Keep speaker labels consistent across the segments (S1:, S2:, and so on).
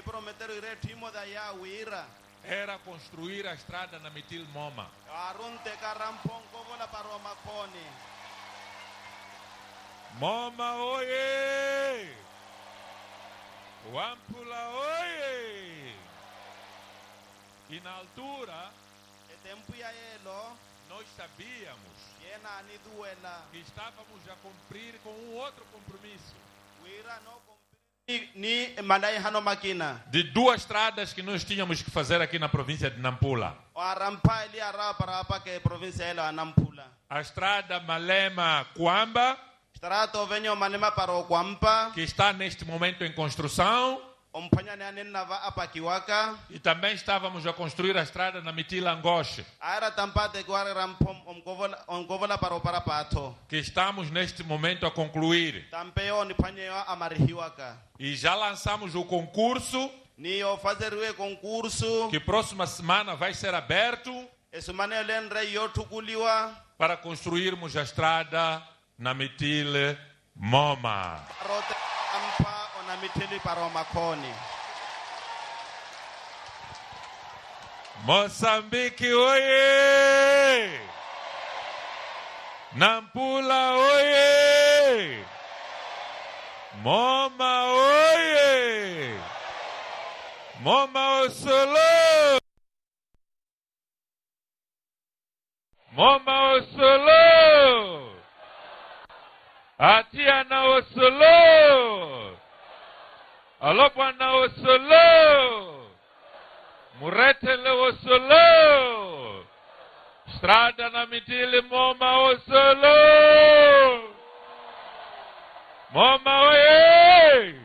S1: prometeram ire timo da ya wira.
S2: era construir a estrada na Mitil Moma.
S1: Arunte karampon kovola paro makoni.
S2: Moma oye! Wampula oye! E na altura,
S1: E tempo ya elo,
S2: nós sabíamos
S1: yena ani duela.
S2: que estávamos a cumprir com um outro compromisso.
S1: Wira no cumprir ni mandai hano makina.
S2: De duas estradas que nós tínhamos que fazer aqui na província de Nampula.
S1: O arampa ili ara para apa ke província elo anampula.
S2: A estrada Malema-Quamba,
S1: Strato venho malema paro kwampa.
S2: que está neste momento em construção.
S1: Ompanya ne anin nava apa kiwaka.
S2: E também estávamos a construir a estrada na Mitila-Angoche,
S1: Ara tampate kware rampom onkovola paro para pato.
S2: que estamos neste momento a concluir.
S1: Tampeo ni panyo amarihiwaka.
S2: E já lançamos o concurso,
S1: Ni o fazerwe concurso.
S2: que próxima semana vai ser aberto
S1: Esumane lenre yotukuliwa.
S2: para construirmos a estrada na Mitil Moma.
S1: Rote ampa onamitili paro makoni.
S2: Moçambique, oie! Nampula, oie! Moma, oie! Moma, Osolo! Moma, Osolo! Atiana, Osolo! Alopana, Osolo! Muretele Osolo! Estrada na Mitile Moma Osolo! Moma oie!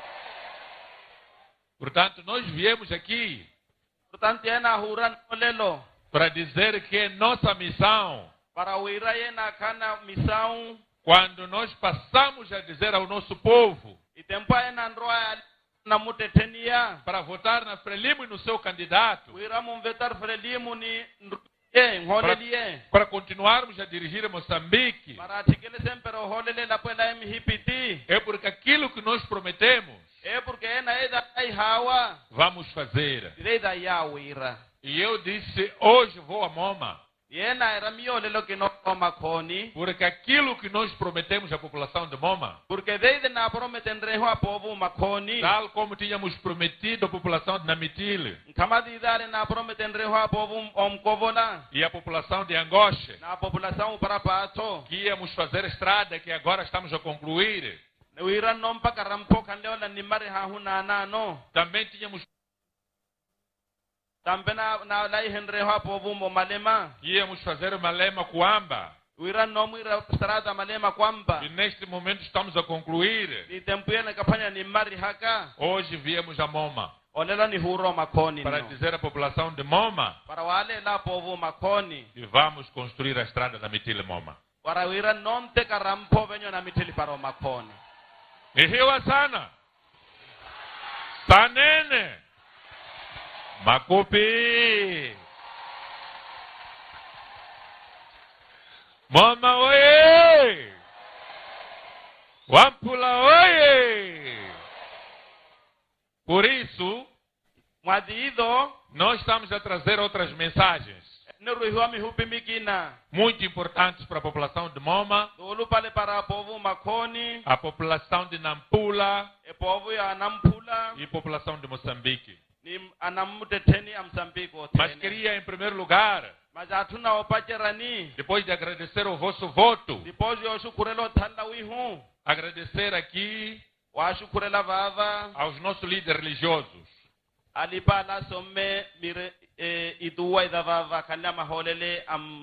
S2: Portanto, nós viemos aqui
S1: Portanto yena huran olelo.
S2: para dizer que é nossa missão,
S1: Para wira yena kana missão.
S2: quando nós passamos a dizer ao nosso povo
S1: E tempo yena nroa na mutetenia.
S2: para votar na Frelimo e no seu candidato,
S1: Wira mumvetar frelimu ni nholelie.
S2: para continuarmos a dirigir Moçambique,
S1: Para tikele sempre holele la pela mhipiti.
S2: é porque aquilo que nós prometemos,
S1: E porque yena eda ai hawa.
S2: vamos fazer.
S1: Direida ya wira.
S2: E eu disse, hoje vou a Moma,
S1: Yena era miolelo que no makoni.
S2: porque aquilo que nós prometemos à população de Moma,
S1: Porque desde na prometen reho a povo makoni.
S2: tal como tínhamos prometido à população de Namitile
S1: Kama didare na prometen reho a povo kovola.
S2: e à população de Angoche,
S1: Na população para pato.
S2: que íamos fazer estrada que agora estamos a concluir,
S1: Wira nompa karampo kandeola nimari hahuna no.
S2: também tínhamos
S1: Tambe na lai henreho a povo mo malema.
S2: que íamos fazer Malema-Quamba,
S1: Wira nomira strada malema kwamba.
S2: e neste momento estamos a concluir.
S1: Ni tempo yena kapanya nimari haka.
S2: Hoje viemos a Moma
S1: Olela ni huro makoni
S2: para
S1: no.
S2: dizer à população de Moma
S1: Para wale la povo makoni.
S2: que vamos construir a estrada da Mitile Moma.
S1: Para wira nomte karampo venyo na mitili paro makoni.
S2: Ihiwa sana. Sanene. Makupi. Moma oye. Wampula oye. Por isso,
S1: Mwadido
S2: nós estamos a trazer outras mensagens
S1: neruhiwa mihupi mikina.
S2: muito importantes para a população de Moma,
S1: Dulu pale para povo makoni.
S2: a população de Nampula
S1: E povo ya anampula.
S2: e a população de Moçambique.
S1: Ni anamuteteni amsambiko.
S2: Mas queria, em primeiro lugar,
S1: Mas atuna opacherani.
S2: depois de agradecer o vosso voto,
S1: Depois yo shukurelo thanda wihu.
S2: agradecer aqui
S1: Wa shukurela vava.
S2: aos nossos líderes religiosos,
S1: Alipa la somme mire iduwa idavava kala maholele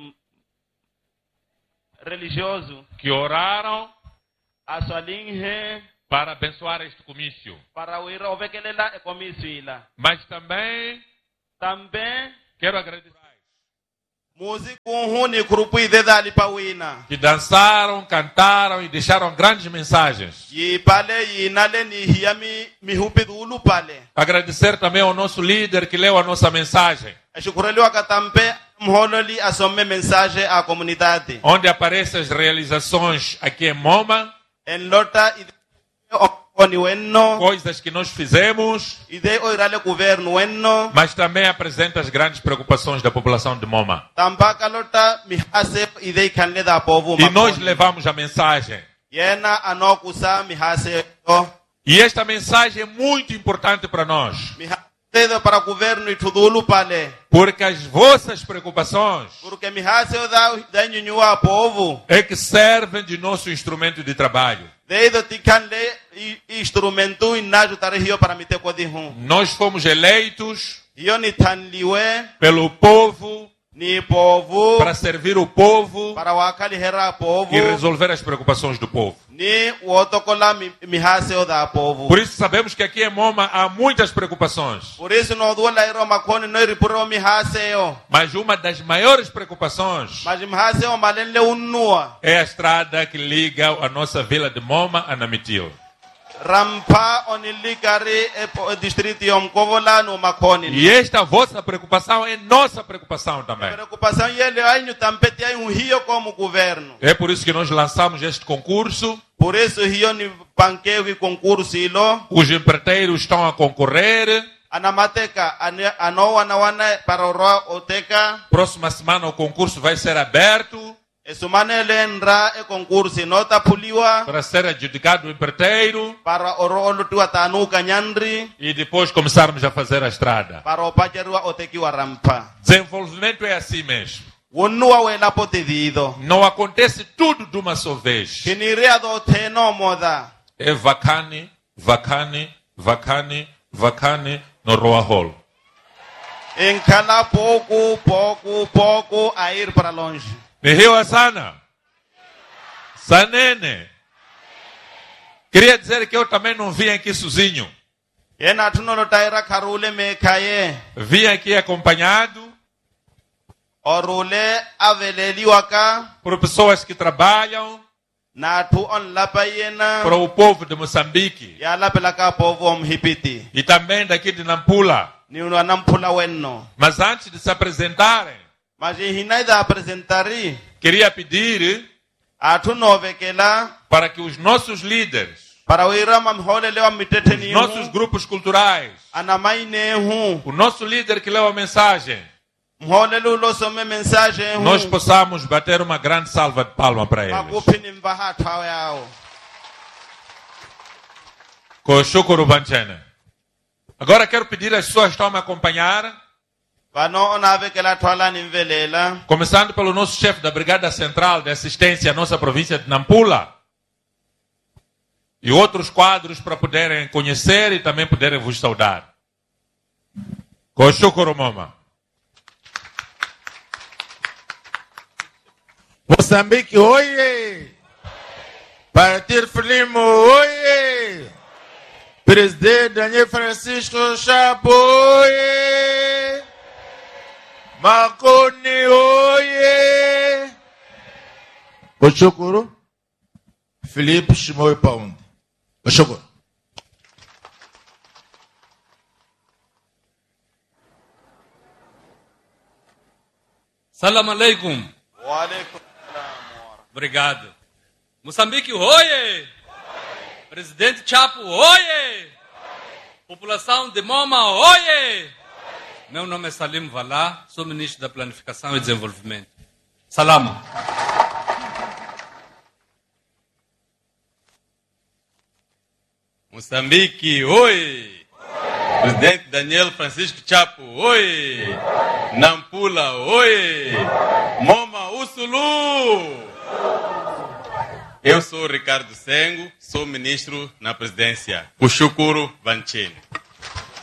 S1: religioso.
S2: que oraram
S1: Aswalinhe
S2: para abençoar este comício.
S1: para wira ovekelela ekomisuila.
S2: Mas também
S1: Também
S2: quero agradecer
S1: músico huni grupo ideda alipa wina.
S2: que dançaram, cantaram e deixaram grandes mensagens.
S1: Yi pale yinale ni hiyami mihupi dulu pale.
S2: Agradecer também ao nosso líder que leu a nossa mensagem,
S1: Shukureliwa katampe mhololi asome mensagem à comunidade.
S2: onde aparecem as realizações aqui em Moma,
S1: En lota makoni wenno
S2: coisas que nós fizemos,
S1: ide oirale governo wenno
S2: mas também apresenta as grandes preocupações da população de Moma.
S1: tambaka lota mihase ide kanle da povo
S2: E nós
S1: makoni
S2: levamos a mensagem.
S1: yena anokusa mihase o
S2: E esta mensagem é muito importante para nós,
S1: mihase para governo itudulu pale
S2: porque as vossas preocupações
S1: porque mihase da nyunyua povo
S2: é que servem de nosso instrumento de trabalho.
S1: deido tikanle instrumento inajo tarihio para miteko dihun
S2: Nós fomos eleitos
S1: hiyo ni tanliwe
S2: pelo povo
S1: ni povo
S2: para servir o povo
S1: para wakali hera povo
S2: e resolver as preocupações do povo.
S1: ni wotokola mihase da povo
S2: Por isso sabemos que aqui em Moma há muitas preocupações,
S1: por isso no duela iro makoni no iripuro mihase o
S2: mas uma das maiores preocupações
S1: mas mihase o malenle unua
S2: é a estrada que liga a nossa vila de Moma a Namitil.
S1: rampa onilikari distrito yomkovola no makoni
S2: E esta vossa preocupação é nossa preocupação também.
S1: preocupação yele ainho tampete ai hiyo como governo
S2: É por isso que nós lançamos este concurso,
S1: por isso hiyo ni panqueo e concurso ilo
S2: os empreiteiros estão a concorrer.
S1: anamateka anoa na wana para oroa oteka
S2: Próxima semana o concurso vai ser aberto
S1: esumane nra e concurso nota puliwa
S2: para ser adjudicado o empreiteiro
S1: para oroa lutua tanuka nyandri
S2: e depois começarmos a fazer a estrada.
S1: para opacherua otekiwa rampa
S2: Desenvolvimento é assim mesmo.
S1: unua wela potedido
S2: Não acontece tudo de uma só vez.
S1: kiniria do teno moda
S2: É vacane, vacane, vacane, vacane no Roa Hall.
S1: encala pouco a ir para longe
S2: Mehewa sana. Sanene. Queria dizer que eu também não vim aqui sozinho.
S1: yena tunolo taira karule mekaye
S2: Vim aqui acompanhado
S1: orule aveleliwaka
S2: por pessoas que trabalham
S1: na tu on lapa yena
S2: para o povo de Moçambique
S1: yala pelaka povo omhipiti
S2: e também daqui de Nampula.
S1: ni unanampula wenno
S2: Mas antes de se apresentarem,
S1: mas hinaida apresentari
S2: queria pedir
S1: atunovekela
S2: para que os nossos líderes,
S1: para oirama mholelewa
S2: os
S1: miteteni
S2: nossos grupos culturais,
S1: anamainehu
S2: o nosso líder que leu a mensagem,
S1: mholelu losome mensagem
S2: nós possamos bater uma grande salva de palma para eles.
S1: makupini mbahatwa yao
S2: Koshukuru Banchene. Agora quero pedir às pessoas que estão a me acompanhar,
S1: vano onavekela twala nimvelela
S2: começando pelo nosso chefe da Brigada Central de Assistência à nossa província de Nampula, e outros quadros para poderem conhecer e também poderem vos saudar. Koshukuru Moma.
S3: Moçambique, oie! Partido Frelimo, oie! Presidente Daniel Francisco Chapo, oie! Makoni, oie! Oxocoro, Felipe Chimoio Paundi. Oxocoro.
S4: Salam aleikum.
S1: Waalaikum.
S4: Obrigado. Moçambique, oie! Presidente Chapo, oie! População de Moma, oie! Meu nome é Salim Valá, sou ministro da Planificação e Desenvolvimento. Salam. Moçambique, oi! Presidente Daniel Francisco Chapo, oi! Nampula, oi! Moma, Usulu! Eu sou Ricardo Sengo, sou ministro na presidência. Puxucuru Vanchene.